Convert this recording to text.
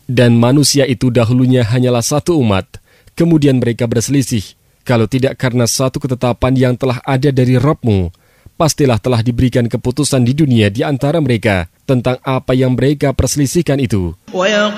Dan manusia itu dahulunya hanyalah satu umat, kemudian mereka berselisih. Kalau tidak karena satu ketetapan yang telah ada dari Rabb-Mu, pastilah telah diberikan keputusan di dunia di antara mereka tentang apa yang mereka perselisihkan itu.